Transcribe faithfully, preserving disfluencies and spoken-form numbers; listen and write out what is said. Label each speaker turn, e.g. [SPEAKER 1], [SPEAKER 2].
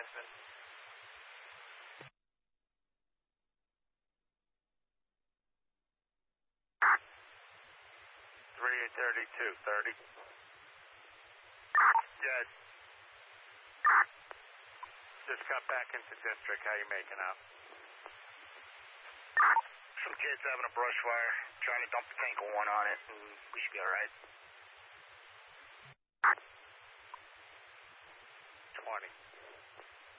[SPEAKER 1] Kingston. three thirty-two, thirty. Dead. Just got back into district. How you making out?
[SPEAKER 2] Some kids having a brush fire, trying to dump the tank of one on it, and we should be alright.
[SPEAKER 1] twenty.